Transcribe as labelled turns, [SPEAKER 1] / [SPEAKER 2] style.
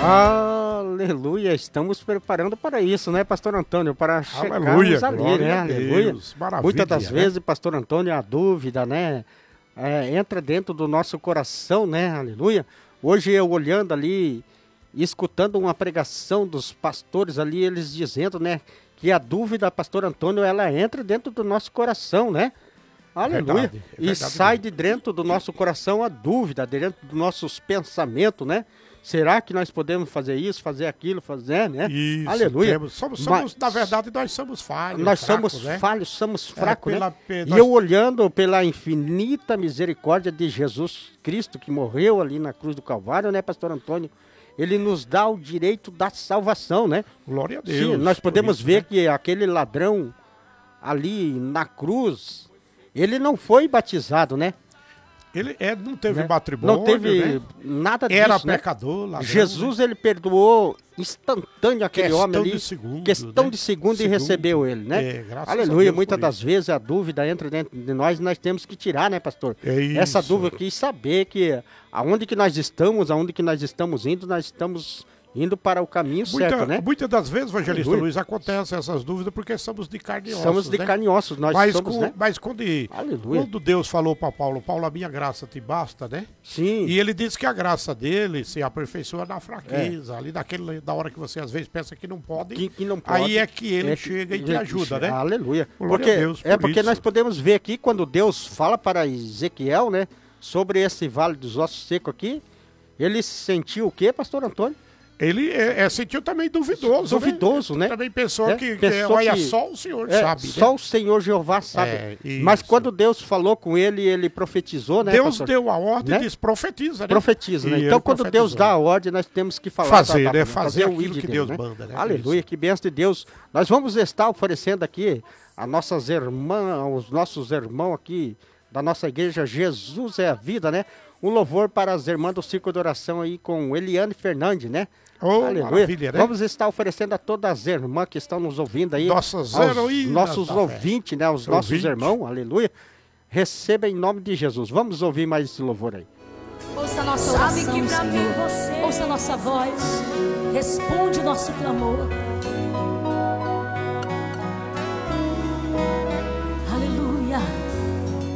[SPEAKER 1] Aleluia, estamos preparando para isso, né, pastor Antônio? Para chegarmos ali, né? Aleluia. Muitas das vezes, pastor Antônio, a dúvida, né? Entra dentro do nosso coração, né? Aleluia. Hoje eu olhando ali, escutando uma pregação dos pastores ali, eles dizendo, né? Que a dúvida, pastor Antônio, ela entra dentro do nosso coração, né? Aleluia. E sai de dentro do nosso coração a dúvida, dentro dos nossos pensamentos, né? Será que nós podemos fazer isso, fazer aquilo, fazer, né?
[SPEAKER 2] Isso,
[SPEAKER 1] aleluia.
[SPEAKER 2] Na verdade, nós somos falhos.
[SPEAKER 1] Nós somos falhos, somos fracos, né? E eu olhando pela infinita misericórdia de Jesus Cristo, que morreu ali na cruz do Calvário, né, pastor Antônio? Ele nos dá o direito da salvação, né?
[SPEAKER 2] Glória a Deus.
[SPEAKER 1] Sim, nós podemos ver, né, que aquele ladrão ali na cruz, ele não foi batizado, né?
[SPEAKER 2] Ele não teve matrimônio,
[SPEAKER 1] não teve,
[SPEAKER 2] né?
[SPEAKER 1] Nada disso,
[SPEAKER 2] era
[SPEAKER 1] né?
[SPEAKER 2] pecador. Ladrão,
[SPEAKER 1] Jesus, né? Ele perdoou instantâneo aquele homem ali, questão de segundo, e recebeu ele, né? Aleluia, muitas das vezes a dúvida entra dentro de nós e nós temos que tirar, né, pastor? Essa dúvida aqui, saber que aonde que nós estamos indo, nós estamos indo para o caminho certo, né?
[SPEAKER 2] Muitas das vezes, evangelista Luiz, acontecem essas dúvidas porque somos de carne e ossos.
[SPEAKER 1] Somos de carne e ossos, nós somos, né?
[SPEAKER 2] Mas quando Deus falou para Paulo, a minha graça te basta, né?
[SPEAKER 1] Sim.
[SPEAKER 2] E ele disse que a graça dele se aperfeiçoa na fraqueza, ali da hora que você às vezes pensa que não pode,
[SPEAKER 1] que não pode,
[SPEAKER 2] aí é que ele chega e te ajuda, né?
[SPEAKER 1] Aleluia.
[SPEAKER 2] Porque
[SPEAKER 1] nós podemos ver aqui, quando Deus fala para Ezequiel, né, sobre esse vale dos ossos secos aqui, ele sentiu o quê, pastor Antônio?
[SPEAKER 2] Ele sentiu também duvidoso,
[SPEAKER 1] né?
[SPEAKER 2] Também pensou que olha, só o Senhor sabe.
[SPEAKER 1] Só, né? O Senhor Jeová sabe. Mas quando Deus falou com ele, ele profetizou, né?
[SPEAKER 2] Deus deu a ordem, né? Diz profetiza, né?
[SPEAKER 1] Profetiza, né? Então, quando Deus dá a ordem, nós temos que falar.
[SPEAKER 2] Fazer aquilo que Deus manda, né?
[SPEAKER 1] Aleluia, que bênção de Deus. Nós vamos estar oferecendo aqui a nossas irmãs, os nossos irmãos aqui da nossa igreja, Jesus é a Vida, né? Um louvor para as irmãs do Círculo de Oração aí com Eliane Fernandes, né? Aleluia. Né? Vamos estar oferecendo a todas as irmãs que estão nos ouvindo aí.
[SPEAKER 2] Nossos
[SPEAKER 1] ouvintes, né? Os nossos irmãos, aleluia. Receba em nome de Jesus. Vamos ouvir mais esse louvor aí.
[SPEAKER 3] Ouça a nossa oração, Senhor. Ouça a nossa voz. Responde o nosso clamor.